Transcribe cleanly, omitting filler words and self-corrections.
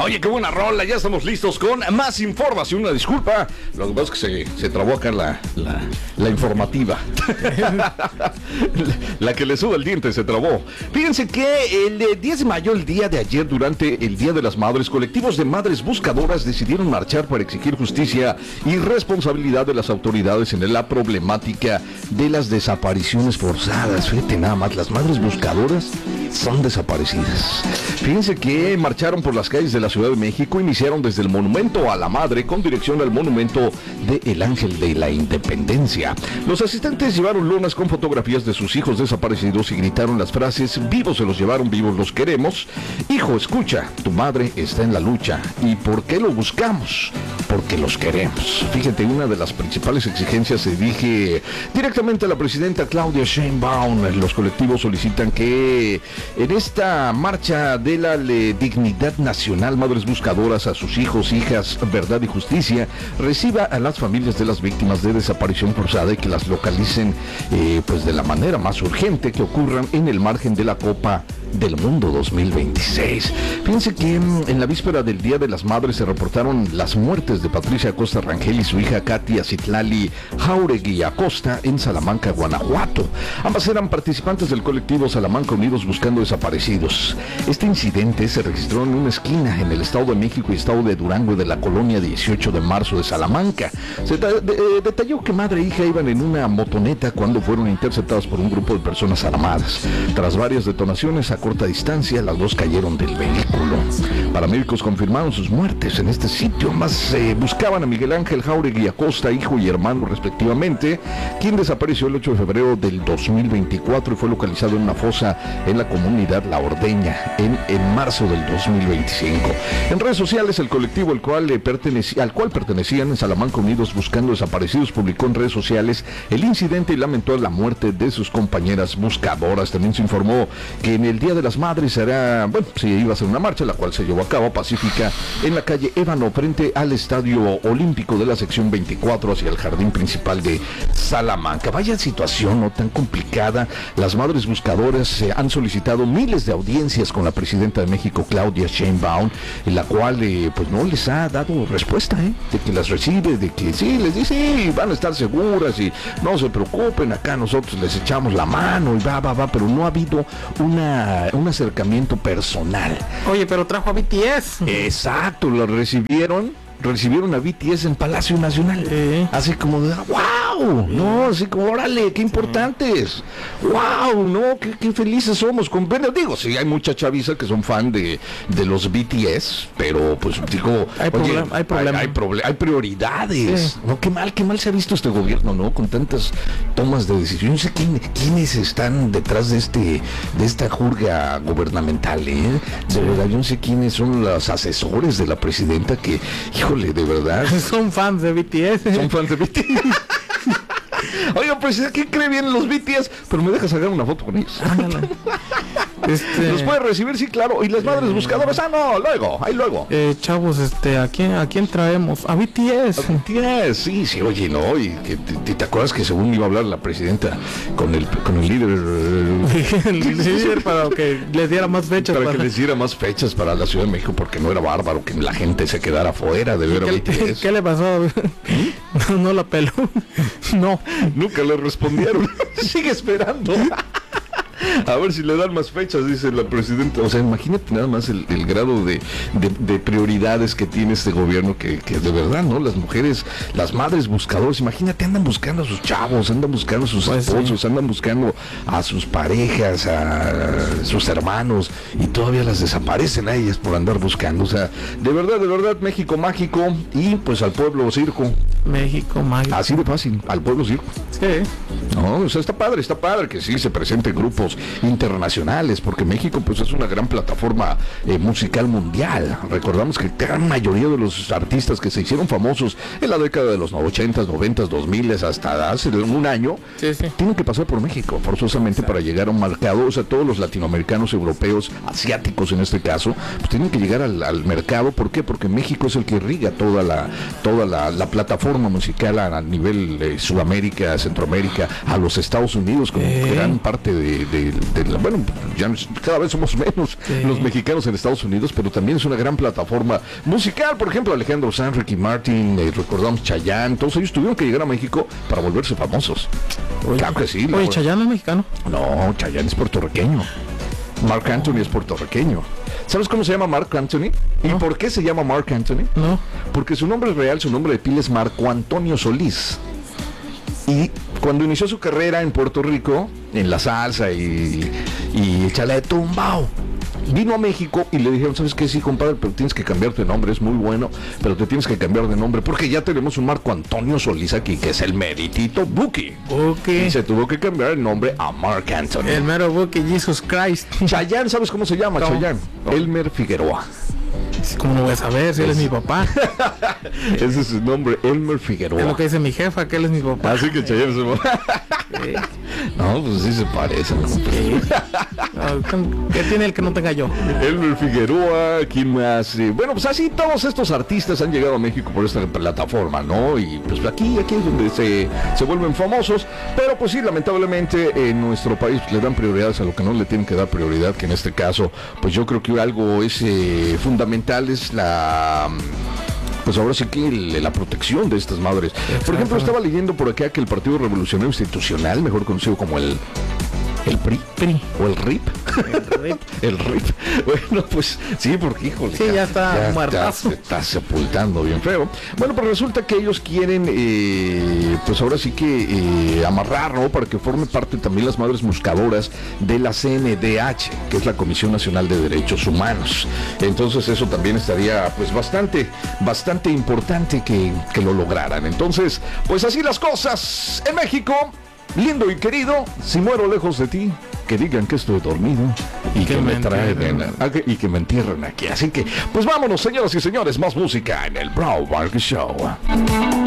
Oye, qué buena rola, ya estamos listos con más información. Una disculpa, lo que pasa es que se trabó acá la informativa. la que le sube el diente se trabó. Fíjense que el 10 de mayo, el día de ayer, durante el Día de las Madres, colectivos de madres buscadoras decidieron marchar para exigir justicia y responsabilidad de las autoridades en la problemática de las desapariciones forzadas. Fíjate nada más, las madres buscadoras son desaparecidas. Fíjense que marcharon por las calles de la Ciudad de México, iniciaron desde el Monumento a la Madre con dirección al Monumento de El Ángel de la Independencia. Los asistentes llevaron lonas con fotografías de sus hijos desaparecidos y gritaron las frases: vivos se los llevaron, vivos los queremos. Hijo, escucha, tu madre está en la lucha. ¿Y por qué lo buscamos? Porque los queremos. Fíjate, una de las principales exigencias se dirige directamente a la presidenta Claudia Sheinbaum. Los colectivos solicitan que en esta marcha de la dignidad nacional, Madres Buscadoras, a sus hijos, hijas, verdad y justicia, reciba a las familias de las víctimas de desaparición forzada y que las localicen pues de la manera más urgente, que ocurran en el margen de la Copa del Mundo 2026. Fíjense que en la víspera del Día de las Madres se reportaron las muertes de Patricia Acosta Rangel y su hija Katia Citlali Jauregui Acosta en Salamanca, Guanajuato. Ambas eran participantes del colectivo Salamanca Unidos Buscando Desaparecidos. Este incidente se registró en una esquina en el Estado de México y Estado de Durango de la colonia 18 de marzo de Salamanca. Se detalló que madre e hija iban en una motoneta cuando fueron interceptadas por un grupo de personas armadas. Tras varias detonaciones a corta distancia, las dos cayeron del vehículo. Paramédicos confirmaron sus muertes en este sitio. Más buscaban a Miguel Ángel Jauregui Acosta, hijo y hermano respectivamente, quien desapareció el 8 de febrero del 2024 y fue localizado en una fosa en la comunidad La Ordeña en marzo del 2025. En redes sociales, el colectivo al cual pertenecían en Salamanca Unidos Buscando Desaparecidos publicó en redes sociales el incidente y lamentó la muerte de sus compañeras buscadoras. También se informó que en el Día de las Madres se iba a hacer una marcha, la cual se llevó a cabo pacífica en la calle Ébano frente al Estadio Olímpico de la sección 24 hacia el jardín principal de Salamanca. Vaya situación no tan complicada. Las madres buscadoras han solicitado miles de audiencias con la presidenta de México, Claudia Sheinbaum, en la cual pues no les ha dado respuesta, de que las recibe, de que sí, les dice, sí, van a estar seguras y no se preocupen, acá nosotros les echamos la mano y va, pero no ha habido un acercamiento personal. Oye, pero trajo a BTS. Exacto, lo recibieron a BTS en Palacio Nacional. Así como de wow, no, así como órale, qué importantes. Wow, no, qué felices somos. Digo, sí, hay mucha chaviza que son fan de los BTS, pero pues digo, hay prioridades. Sí. No, qué mal se ha visto este gobierno, ¿no? Con tantas tomas de decisión. No sé quiénes están detrás de esta jurga gubernamental, De verdad, yo no sé quiénes son los asesores de la presidenta que, híjole, de verdad. Son fans de BTS. Son fans de BTS. Oiga, presidente, ¿quién cree bien en los BTS? Pero me dejas sacar una foto con ellos. ¿Los puede recibir? Sí, claro. Y las madres buscadoras, luego. Chavos, ¿a quién traemos? A BTS. A BTS, sí, oye, no. Y que te acuerdas que según iba a hablar la presidenta con el líder. El líder para que les diera más fechas. Para que les diera más fechas para la Ciudad de México, porque no era bárbaro que la gente se quedara fuera de ver a BTS. ¿Qué le pasó? No la peló. No. Nunca le respondieron. Sigue esperando. A ver si le dan más fechas, dice la presidenta. O sea, imagínate nada más el grado de prioridades que tiene este gobierno, que de verdad, ¿no? Las mujeres, las madres buscadoras, imagínate, andan buscando a sus chavos, andan buscando a sus esposos, andan buscando a sus parejas, a sus hermanos, y todavía las desaparecen a ellas por andar buscando. O sea, de verdad, México mágico, y pues al pueblo circo. México mágico. Así de fácil, al pueblo circo. Sí. No, o sea, está padre que sí se presenten grupos internacionales, porque México pues es una gran plataforma musical mundial. Recordamos que la gran mayoría de los artistas que se hicieron famosos en la década de los 80s, 90s, 2000s, hasta hace un año, tienen que pasar por México forzosamente. Exacto. Para llegar a un mercado. O sea, todos los latinoamericanos, europeos, asiáticos en este caso, pues tienen que llegar al mercado. ¿Por qué? Porque México es el que irriga toda la plataforma plataforma musical a nivel Sudamérica, Centroamérica, a los Estados Unidos, como gran parte bueno, ya cada vez somos menos los mexicanos en Estados Unidos, pero también es una gran plataforma musical. Por ejemplo, Alejandro Sanz, Ricky Martin, recordamos Chayanne, todos ellos tuvieron que llegar a México para volverse famosos. Oye, claro que sí. Oye, ¿Chayanne es mexicano? No, Chayanne es puertorriqueño. Marc Anthony es puertorriqueño. ¿Sabes cómo se llama Marc Anthony? ¿Y por qué se llama Marc Anthony? No. Porque su nombre real, su nombre de pila es Marco Antonio Solís. Y cuando inició su carrera en Puerto Rico, en la salsa y échale tumbao, vino a México y le dijeron, ¿sabes qué? Sí, compadre, pero tienes que cambiarte de nombre, es muy bueno, pero te tienes que cambiar de nombre porque ya tenemos un Marco Antonio Solís aquí, que es el meritito Buki. Y se tuvo que cambiar el nombre a Marc Anthony. El mero Buki, Jesus Christ. Chayanne, ¿sabes cómo se llama? Chayanne. Elmer Figueroa. ¿Cómo lo voy a saber si él es mi papá? Ese es su nombre, Elmer Figueroa. Es lo que dice mi jefa, que él es mi papá. Así que Chayanne se No, pues sí se parecen. ¿Qué tiene el que no tenga yo? Elmer Figueroa, ¿quién más? Bueno, pues así todos estos artistas han llegado a México por esta plataforma, ¿no? Y pues aquí es donde se vuelven famosos. Pero pues sí, lamentablemente en nuestro país le dan prioridades a lo que no le tienen que dar prioridad, que en este caso, pues yo creo que algo es fundamental, es pues ahora sí que la protección de estas madres. Por ejemplo, estaba leyendo por acá que el Partido Revolucionario Institucional, mejor conocido como el PRI o el RIP. El RIP. Bueno, pues sí, porque híjole. Sí, ya está muertazo. Se está sepultando bien feo. Bueno, pero resulta que ellos quieren, pues ahora sí que amarrar, ¿no? Para que forme parte también las madres buscadoras de la CNDH, que es la Comisión Nacional de Derechos Humanos. Entonces eso también estaría, pues bastante importante que lo lograran. Entonces, pues así las cosas en México. Lindo y querido, si muero lejos de ti, que digan que estoy dormido y que me traen y que me entierren aquí. Así que, pues vámonos, señoras y señores, más música en el Bravo Barker Show.